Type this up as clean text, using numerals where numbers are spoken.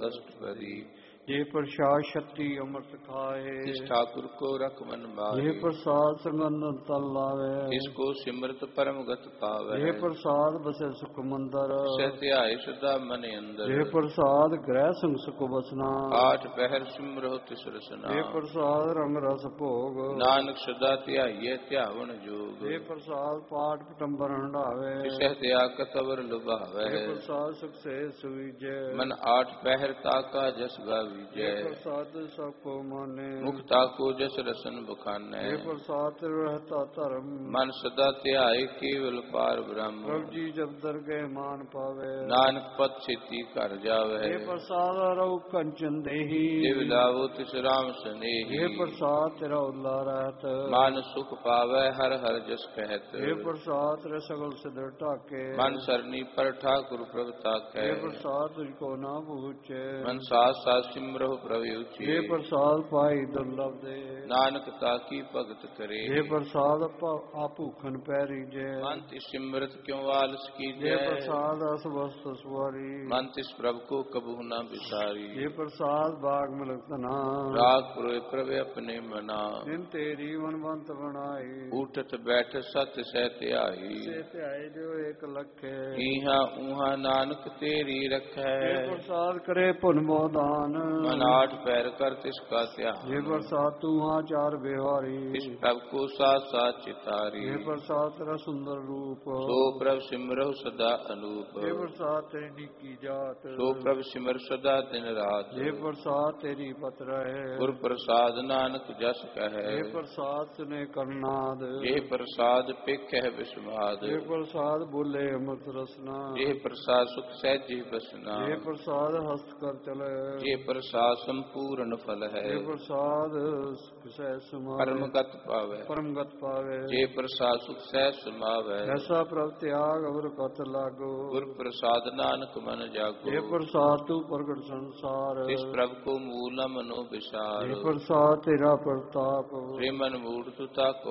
कष्ट भरी। ये प्रसाद शक्ति अमृत खाए, जिस ठाकुर को रख मन ये माहे। प्रसाद संगंदन तल लावे, इसको सिमरत परम गत पावे। ये प्रसाद बसे सुख मंदर, सत्याय सदा मन अंदर। ये प्रसाद ग्रह संग सुख बसना, आठ पहर सिमरहो तिस रसना। ये प्रसाद रंग रस भोग, नानक सदा ध्याइये ध्यावन जोग। ये प्रसाद पाठ पटम्बर हंडावे, तिसह त्याग कतवर लुभावे। ये प्रसाद सुख से सुविजय, मन आठ पहर ताका जस गावीजय। ये प्रसाद सबको माने, मुक्ता को जस रसन बखाने। ये प्रसाद रहता धर्म, मन सदा ध्याय केवल पार ब्रह्म। प्रभु जी जब दरगह मान पावे, नानक पद छेती कर जावे। ये प्रसाद रऊ कंचन देही, जिव लावो तिस राम स्नेही। ये प्रसाद तेरा उल्ला रहत, मान सुख पावे हर हर जस कहत। ये प्रसाद तेरे सगल सिद्ध ढाके, मन सरनी पर ठाकुर प्रभ ताकै। ये प्रसाद तुझको ना पूछे, मन साथ साथ सिमरहो प्रभु ये उचिए। प्रसाद पाई दुर्लभ दे, नानक ताकी भगत करे। ये प्रसाद आपूखन पैरी जे, मन तिस सिमरत क्यों आलस ये कीजय। प्रसाद अस वस्तु सवारी, मन तिस प्रभु को कबहु न बिसारी। ये प्रसाद बाग मिलतना, राग पुरोय प्रभु अपने मना। जिन तेरी मनवंत बनाई, उठत बैठत सत्य सहते आई। से त्याई जो एक लखे, इहाँ ऊहाँ नानक तेरी रखै। ये प्रसाद करे पुन मोदान, मन आठ पैर कर तिसका ये ध्यान। प्रसाद तू आचार व्यवहारी, तिस प्रभु को साथ साथ चितारी। ये प्रसाद तेरा सुंदर रूप, सो प्रभु सिमरहु सदा अनूप। ये प्रसाद तेरी निकी जात, सो प्रभु सिमर सदा दिन रात। ये प्रसाद तेरी पत्र है, गुर प्रसाद नानक जस कहे। ये प्रसाद सुने करनाद, ये प्रसाद पिखह विस्वाद। ये प्रसाद बोले अमृत रसना, ये प्रसाद सुख सहज बसना। ये प्रसाद हस्त कर चले, ये प्रसाद संपूर्ण फल है। ये प्रसाद सह समावे, परमगत पावे। परमगत पावे, ये प्रसाद सुख सह समावे। ऐसा प्रभ त्याग अवर कत लागो, गुर प्रसाद नानक मन जागो। ये प्रसाद तू प्रगट संसार, इस प्रभु को मूल मनो विसार। ये प्रसाद तेरा प्रताप, रे मन मूढ़ तु ताको